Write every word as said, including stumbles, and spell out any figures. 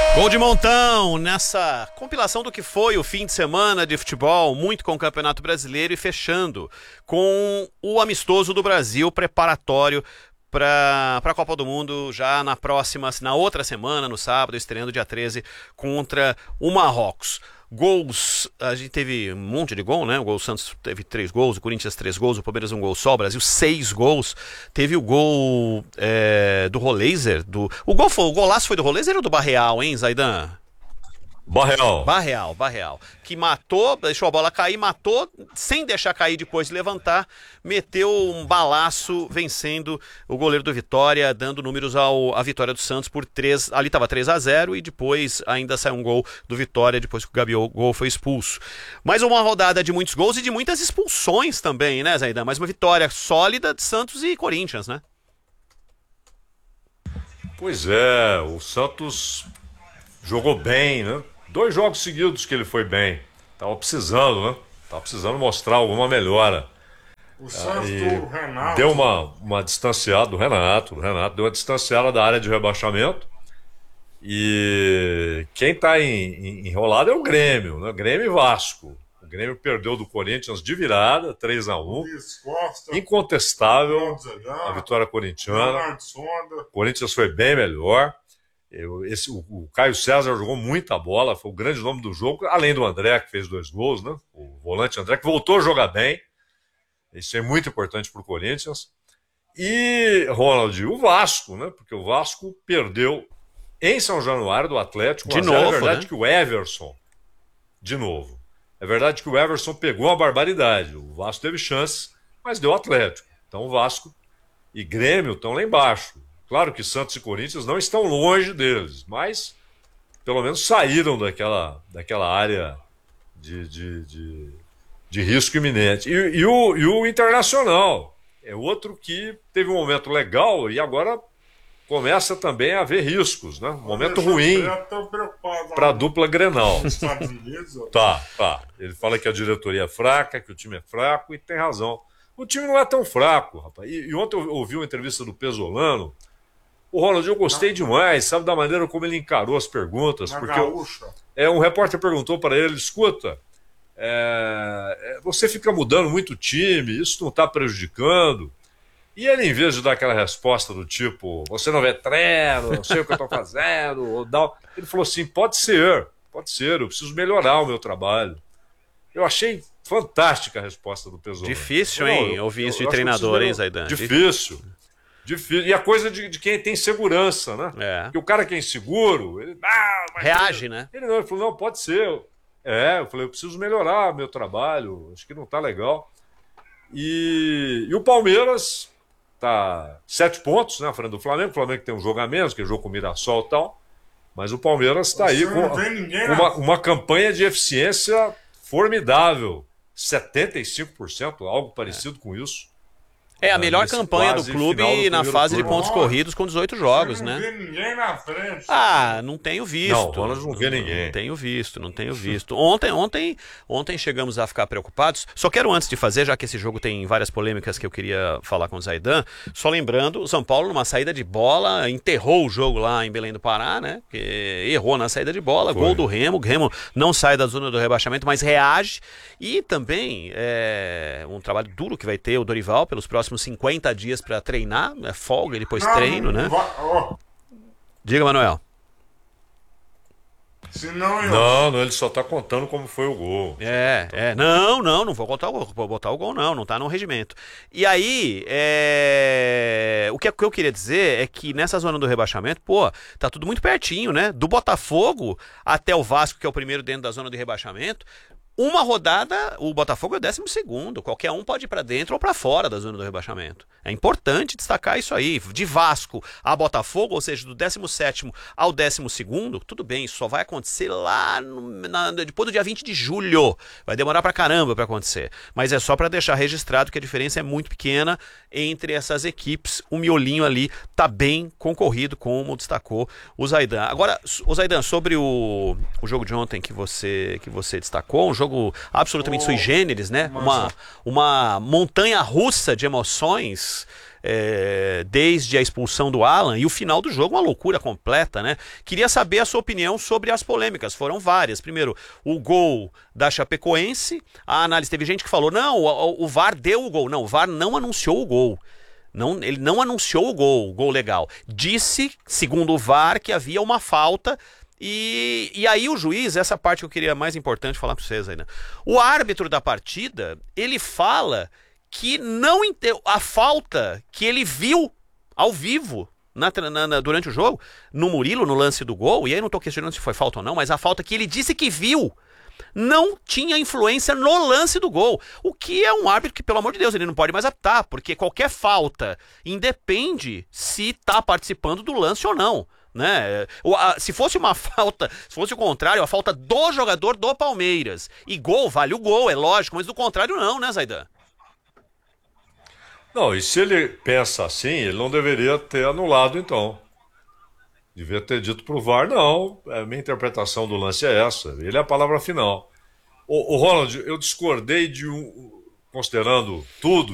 Gol de montão nessa compilação do que foi o fim de semana de futebol, muito com o Campeonato Brasileiro e fechando com o amistoso do Brasil preparatório para a Copa do Mundo já na próxima, na outra semana, no sábado, estreando dia treze contra o Marrocos. Gols, a gente teve um monte de gol, né? O Gol Santos teve três gols, o Corinthians três gols, o Palmeiras um gol só, o Brasil seis gols. Teve o gol é, do Roleiser, do... O, gol foi, o golaço foi do Roleiser ou do Barreal, hein, Zaidan? Barreal. Barreal, Barreal. Que matou, deixou a bola cair, matou, sem deixar cair depois de levantar, meteu um balaço vencendo o goleiro do Vitória, dando números ao, à vitória do Santos por três, ali estava três a zero e depois ainda saiu um gol do Vitória, depois que o Gabigol foi expulso. Mais uma rodada de muitos gols e de muitas expulsões também, né, Zaidan? Mais uma vitória sólida de Santos e Corinthians, né? Pois é, o Santos jogou bem, né? Dois jogos seguidos que ele foi bem. Tava precisando, né? Tava precisando mostrar alguma melhora. O Santos do Renato. Deu uma, uma distanciada do Renato, do Renato, deu uma distanciada da área de rebaixamento. E quem tá em, em, enrolado é o Grêmio, né? Grêmio e Vasco. O Grêmio perdeu do Corinthians de virada, três a um. Incontestável a vitória corintiana. O Corinthians foi bem melhor. Eu, esse, o, o Caio César jogou muita bola, foi o grande nome do jogo, além do André, que fez dois gols, né? O volante André, que voltou a jogar bem. Isso é muito importante para o Corinthians. E, Ronald, o Vasco, né? Porque o Vasco perdeu em São Januário do Atlético. De novo, é verdade, né? que o Everson, de novo, é verdade que o Everson pegou uma barbaridade. O Vasco teve chances, mas deu Atlético. Então o Vasco e Grêmio estão lá embaixo. Claro que Santos e Corinthians não estão longe deles, mas pelo menos saíram daquela, daquela área de, de, de, de risco iminente. E, e, o, e o Internacional é outro que teve um momento legal e agora começa também a haver riscos, né? Um momento ruim para a dupla Grenal. Tá, tá. Ele fala que a diretoria é fraca, que o time é fraco e tem razão. O time não é tão fraco, rapaz. E, e ontem eu ouvi uma entrevista do Pesolano. O Ronald, eu gostei demais, sabe, da maneira como ele encarou as perguntas. Na porque eu, é, um repórter perguntou para ele, escuta, é, você fica mudando muito o time, isso não está prejudicando? E ele, em vez de dar aquela resposta do tipo, você não vê treino, não sei o que eu estou fazendo, ou dá... ele falou assim, pode ser, pode ser, eu preciso melhorar o meu trabalho. Eu achei fantástica a resposta do Pesolano. Difícil, hein, eu, ouvir eu, isso eu de treinador, hein, Zaidan? Difícil. Difícil. E a coisa de, de quem tem segurança, né? É. Porque o cara que é inseguro, ele ah, reage, ele, né? Ele não, ele falou, não, pode ser. É, eu falei, eu preciso melhorar meu trabalho, acho que não tá legal. E, e o Palmeiras tá sete pontos, né, à frente do Flamengo. O Flamengo tem um jogo a menos, que é jogo com o Mirassol e tal. Mas o Palmeiras tá aí com, com uma, uma campanha de eficiência formidável. setenta e cinco por cento, algo parecido é. com isso. É a melhor campanha do clube na fase de pontos corridos com dezoito jogos, né? Não vê ninguém na frente. Ah, não tenho visto. Não, o Ronald não vê ninguém. Não tenho visto, não tenho visto. Ontem, ontem, ontem chegamos a ficar preocupados. Só quero antes de fazer, já que esse jogo tem várias polêmicas que eu queria falar com o Zaidan, só lembrando, o São Paulo numa saída de bola, enterrou o jogo lá em Belém do Pará, né? Que errou na saída de bola, Foi. gol do Remo, o Remo não sai da zona do rebaixamento, mas reage. E também é um trabalho duro que vai ter o Dorival pelos próximos cinquenta dias para treinar, é folga e depois não, treino, né? Oh. Diga, Manuel. Senão eu... Não, não, ele só tá contando como foi o gol. É, é, não, não, não vou contar o gol, vou botar o gol não, não tá no regimento. E aí, é... o, que, o que eu queria dizer é que nessa zona do rebaixamento, pô, tá tudo muito pertinho, né? Do Botafogo até o Vasco, que é o primeiro dentro da zona de rebaixamento, uma rodada, o Botafogo é o décimo segundo. Qualquer um pode ir para dentro ou para fora da zona do rebaixamento. É importante destacar isso aí. De Vasco a Botafogo, ou seja, do décimo sétimo ao décimo segundo, tudo bem, isso só vai acontecer lá no, na, depois do dia vinte de julho. Vai demorar pra caramba para acontecer. Mas é só para deixar registrado que a diferença é muito pequena entre essas equipes. O miolinho ali tá bem concorrido, como destacou o Zaidan. Agora, o Zaidan, sobre o, o jogo de ontem que você, que você destacou, um jogo absolutamente oh, sui generis, né? Uma, uma montanha russa de emoções. é, desde a expulsão do Alan, e o final do jogo uma loucura completa, né? Queria saber a sua opinião sobre as polêmicas, foram várias. Primeiro, o gol da Chapecoense, a análise, teve gente que falou, não, o, o V A R deu o gol. Não, o V A R não anunciou o gol. Não, ele não anunciou o gol, o gol legal. Disse, segundo o V A R, que havia uma falta. E, e aí o juiz, essa parte que eu queria mais importante falar para vocês aí, né? O árbitro da partida, ele fala que não ente... a falta que ele viu ao vivo na, na, na, durante o jogo, no Murilo, no lance do gol, e aí não estou questionando se foi falta ou não, mas a falta que ele disse que viu não tinha influência no lance do gol. O que é um árbitro que, pelo amor de Deus, ele não pode mais apitar, porque qualquer falta independe se está participando do lance ou não. Né? Se fosse uma falta, se fosse o contrário, a falta do jogador do Palmeiras e gol, vale o gol, é lógico, mas do contrário não, né, Zaidan? Não, e se ele pensa assim, ele não deveria ter anulado então. Devia ter dito pro V A R, não, a minha interpretação do lance é essa, ele é a palavra final. O, o Ronald, eu discordei de um, considerando tudo